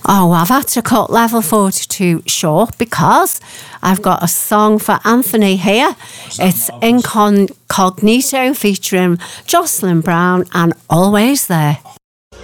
Oh, I've had to cut level 42 short because I've got a song for Anthony here. It's Incognito featuring Jocelyn Brown and Always There.